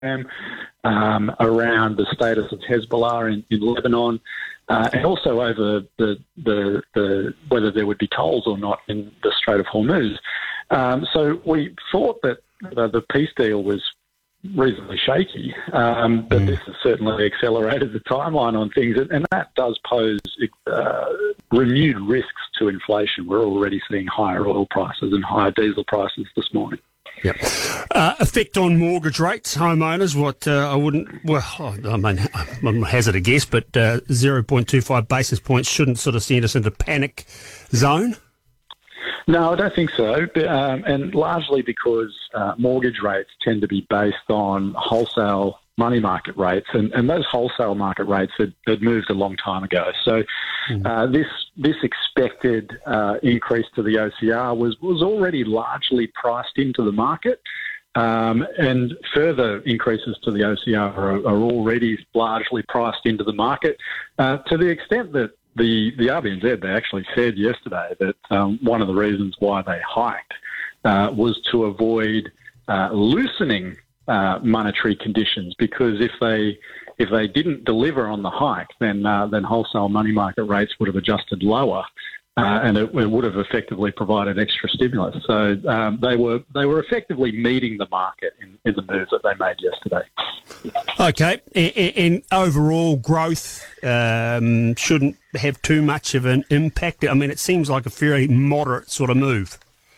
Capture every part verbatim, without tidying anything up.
um, around the status of Hezbollah in, in Lebanon, uh, and also over the, the the whether there would be tolls or not in the Strait of Hormuz. Um, so we thought that the, the peace deal was reasonably shaky, um, but mm. this has certainly accelerated the timeline on things, and that does pose uh, renewed risks to inflation. We're already seeing higher oil prices and higher diesel prices this morning. Yep. Uh, effect on mortgage rates, homeowners, what uh, I wouldn't, well, I mean, I hazard a guess, but uh, zero point two five basis points shouldn't sort of send us into panic zone? No, I don't think so, but, um, and largely because uh, mortgage rates tend to be based on wholesale money market rates, and, and those wholesale market rates had, had moved a long time ago. So mm. uh, this this expected uh, increase to the O C R was, was already largely priced into the market, um, and further increases to the O C R are, are already largely priced into the market, uh, to the extent that The the R B N Z, they actually said yesterday that um, one of the reasons why they hiked uh, was to avoid uh, loosening uh, monetary conditions, because if they if they didn't deliver on the hike, then uh, then wholesale money market rates would have adjusted lower, uh, and it, it would have effectively provided extra stimulus. So um, they were they were effectively meeting the market in, in the move that they made yesterday. Okay, and, and overall growth um, shouldn't have too much of an impact. I mean, it seems like a very moderate sort of move.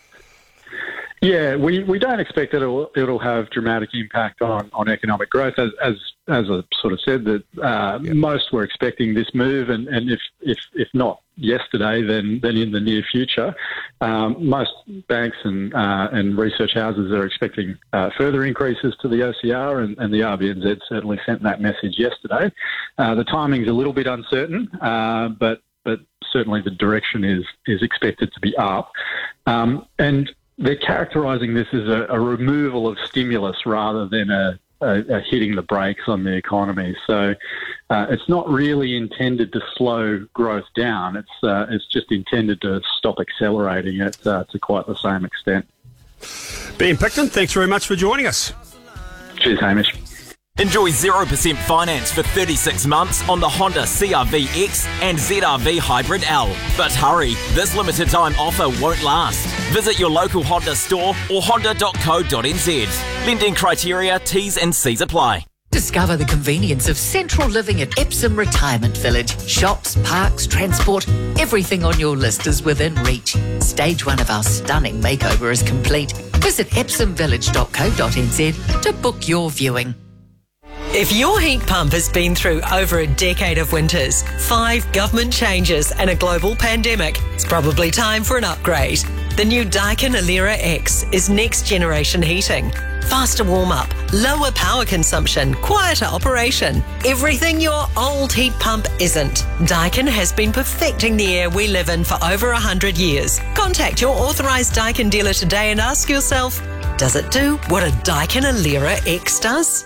Yeah, we, we don't expect that it'll, it'll have dramatic impact on, on economic growth. As as as I sort of said, that uh, yep. most were expecting this move, and, and if, if if not yesterday, then then in the near future, um, most banks and uh, and research houses are expecting uh, further increases to the O C R, and, and the R B N Z certainly sent that message yesterday. Uh, the timing's a little bit uncertain, uh, but but certainly the direction is is expected to be up, um, and they're characterising this as a, a removal of stimulus rather than a, a, a hitting the brakes on the economy. So uh, it's not really intended to slow growth down. It's uh, it's just intended to stop accelerating it uh, to quite the same extent. Ben Picton, thanks very much for joining us. Cheers, Hamish. Enjoy zero percent finance for thirty-six months on the Honda C R V X and Z R V Hybrid L. But hurry, this limited time offer won't last. Visit your local Honda store or honda dot co dot n z. Lending criteria, T's and C's apply. Discover the convenience of central living at Epsom Retirement Village. Shops, parks, transport, everything on your list is within reach. Stage one of our stunning makeover is complete. Visit epsom village dot co dot n z to book your viewing. If your heat pump has been through over a decade of winters, five government changes and a global pandemic, it's probably time for an upgrade. The new Daikin Alera X is next generation heating. Faster warm-up, lower power consumption, quieter operation. Everything your old heat pump isn't. Daikin has been perfecting the air we live in for over one hundred years. Contact your authorised Daikin dealer today and ask yourself, does it do what a Daikin Alera X does?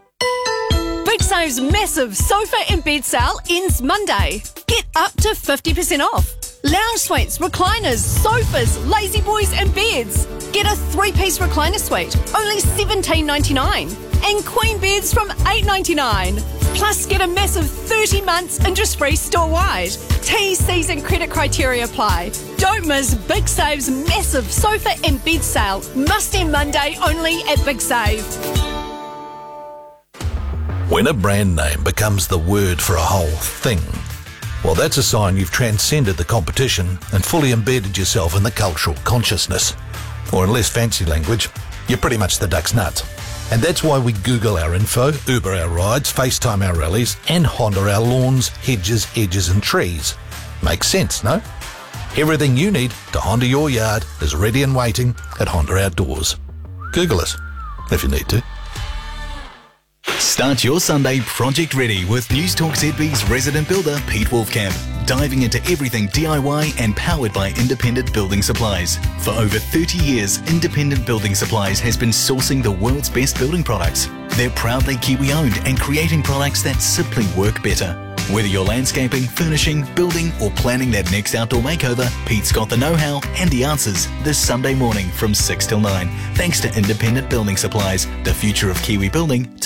Big Save's massive sofa and bed sale ends Monday. Get up to fifty percent off. Lounge suites, recliners, sofas, lazy boys and beds. Get a three-piece recliner suite, only seventeen ninety-nine. And queen beds from eight ninety-nine. Plus get a massive thirty months interest-free store-wide. T, C's and credit criteria apply. Don't miss Big Save's massive sofa and bed sale. Must end Monday only at Big Save. When a brand name becomes the word for a whole thing, well, that's a sign you've transcended the competition and fully embedded yourself in the cultural consciousness. Or in less fancy language, you're pretty much the duck's nuts. And that's why we Google our info, Uber our rides, FaceTime our rallies, and Honda our lawns, hedges, edges and trees. Makes sense, no? Everything you need to Honda your yard is ready and waiting at Honda Outdoors. Google us if you need to. Start your Sunday project ready with News Talk Z B's resident builder Pete Wolfcamp, diving into everything D I Y and powered by Independent Building Supplies. For over thirty years, Independent Building Supplies has been sourcing the world's best building products. They're proudly Kiwi-owned and creating products that simply work better. Whether you're landscaping, furnishing, building or planning that next outdoor makeover, Pete's got the know-how and the answers this Sunday morning from six till nine. Thanks to Independent Building Supplies, the future of Kiwi building